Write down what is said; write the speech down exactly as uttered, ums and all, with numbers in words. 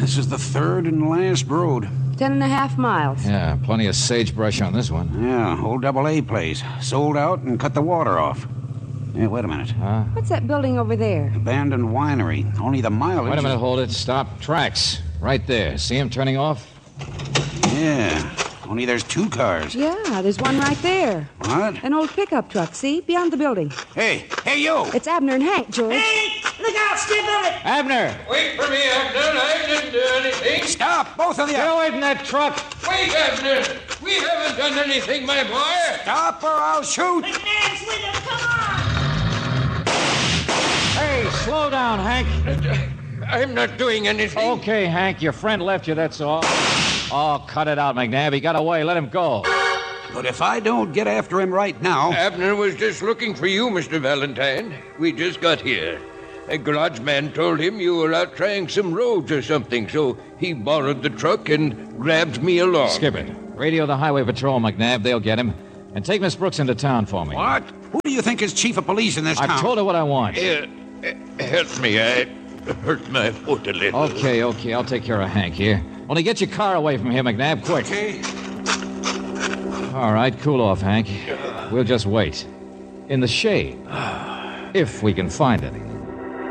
This is the third and last road. Ten and a half miles. Yeah, plenty of sagebrush on this one. Yeah, old double A place. Sold out and cut the water off. Hey, wait a minute. Huh? What's that building over there? Abandoned winery. Only the mileage... Wait a minute, hold it. Stop. Tracks. Right there. See him turning off? Yeah, only there's two cars. Yeah, there's one right there. What? An old pickup truck, see? Beyond the building. Hey, hey, you! It's Abner and Hank, George. Hey, look out, skip it! Abner! Wait for me, Abner. I didn't do anything. Stop, both of you! Get away from that truck! Wait, Abner. We haven't done anything, my boy. Stop or I'll shoot! McNabb's with him, come on! Hey, slow down, Hank. I'm not doing anything. Okay, Hank, your friend left you, that's all. Oh, cut it out, McNabb. He got away. Let him go. But if I don't get after him right now... Abner was just looking for you, Mister Valentine. We just got here. A garage man told him you were out trying some roads or something, so he borrowed the truck and grabbed me along. Skip it. Radio the highway patrol, McNabb. They'll get him. And take Miss Brooks into town for me. What? Who do you think is chief of police in this I've town? told her what I want. Here, uh, help me. I hurt my foot a little. Okay, okay. I'll take care of Hank here. Only get your car away from here, McNabb, quick. Okay. All right, cool off, Hank. We'll just wait. In the shade. If we can find any.